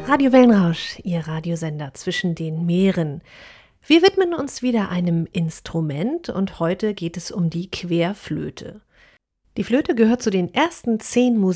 Radio Wellenrausch, Ihr Radiosender zwischen den Meeren. Wir widmen uns wieder einem Instrument und heute geht es um die Querflöte. Die Flöte gehört zu den ersten 10